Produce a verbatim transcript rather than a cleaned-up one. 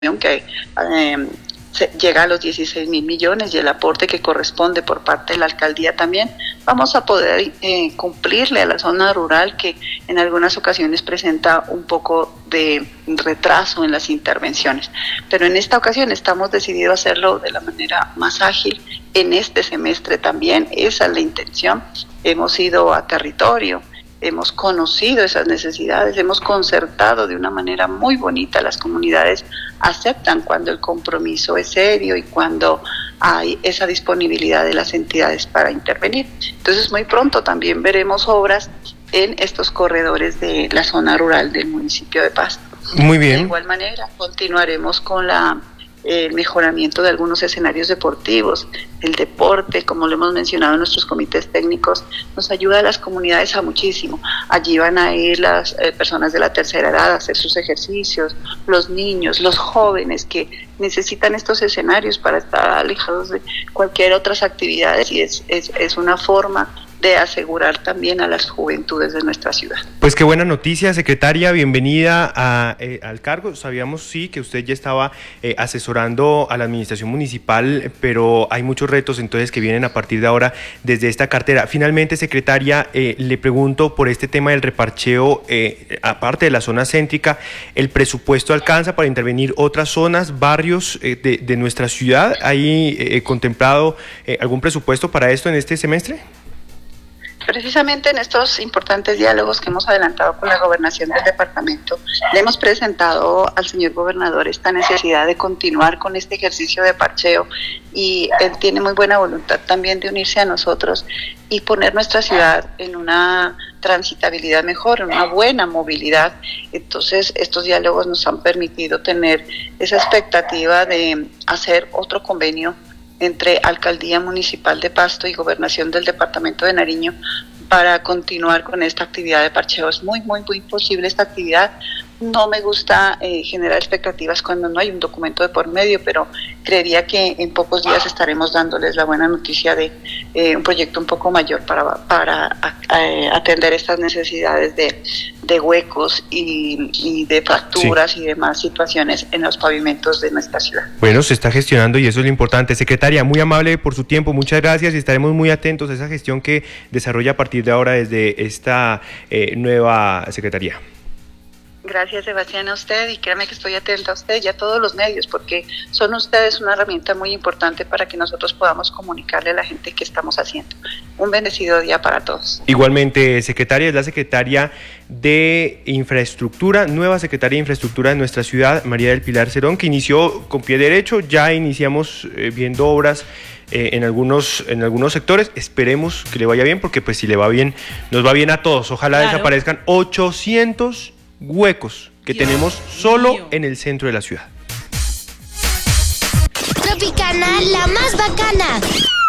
que eh, se llega a los dieciséis mil millones y el aporte que corresponde por parte de la alcaldía también, vamos a poder eh, cumplirle a la zona rural que en algunas ocasiones presenta un poco de retraso en las intervenciones. Pero en esta ocasión estamos decididos a hacerlo de la manera más ágil. En este semestre también, esa es la intención. Hemos ido a territorio, hemos conocido esas necesidades, hemos concertado de una manera muy bonita. Las comunidades aceptan cuando el compromiso es serio y cuando hay esa disponibilidad de las entidades para intervenir. Entonces, muy pronto también veremos obras en estos corredores de la zona rural del municipio de Pasto. Muy bien. De igual manera, continuaremos con la el mejoramiento de algunos escenarios deportivos. El deporte, como lo hemos mencionado en nuestros comités técnicos, nos ayuda a las comunidades a muchísimo. Allí van a ir las eh, personas de la tercera edad a hacer sus ejercicios, los niños, los jóvenes que necesitan estos escenarios para estar alejados de cualquier otras actividades, y es, es, es una forma de asegurar también a las juventudes de nuestra ciudad. Pues qué buena noticia, secretaria, bienvenida a, eh, al cargo. Sabíamos sí que usted ya estaba eh, asesorando a la administración municipal, pero hay muchos retos entonces que vienen a partir de ahora desde esta cartera. Finalmente, secretaria, eh, le pregunto por este tema del reparcheo, eh, aparte de la zona céntrica, ¿el presupuesto alcanza para intervenir otras zonas, barrios eh, de, de nuestra ciudad? ¿Hay eh, contemplado eh, algún presupuesto para esto en este semestre? Precisamente en estos importantes diálogos que hemos adelantado con la gobernación del departamento, le hemos presentado al señor gobernador esta necesidad de continuar con este ejercicio de parcheo, y él tiene muy buena voluntad también de unirse a nosotros y poner nuestra ciudad en una transitabilidad mejor, en una buena movilidad. Entonces, estos diálogos nos han permitido tener esa expectativa de hacer otro convenio entre Alcaldía Municipal de Pasto y Gobernación del Departamento de Nariño para continuar con esta actividad de parcheo. Es muy, muy, muy posible esta actividad. No me gusta eh, generar expectativas cuando no hay un documento de por medio, pero creería que en pocos días estaremos dándoles la buena noticia de eh, un proyecto un poco mayor para, para a, a, atender estas necesidades de, de huecos y, y de fracturas, sí, y demás situaciones en los pavimentos de nuestra ciudad. Bueno, se está gestionando y eso es lo importante. Secretaria, muy amable por su tiempo, muchas gracias, y estaremos muy atentos a esa gestión que desarrolla a partir de ahora desde esta eh, nueva secretaría. Gracias, Sebastián, a usted, y créame que estoy atenta a usted y a todos los medios, porque son ustedes una herramienta muy importante para que nosotros podamos comunicarle a la gente qué estamos haciendo. Un bendecido día para todos. Igualmente, secretaria, es la secretaria de Infraestructura, nueva secretaria de Infraestructura de nuestra ciudad, María del Pilar Cerón, que inició con pie derecho. Ya iniciamos eh, viendo obras eh, en algunos en algunos sectores. Esperemos que le vaya bien, porque pues si le va bien, nos va bien a todos. Ojalá claro. Desaparezcan ochocientos huecos que Dios tenemos solo mío. En el centro de la ciudad. Tropicana, la más bacana.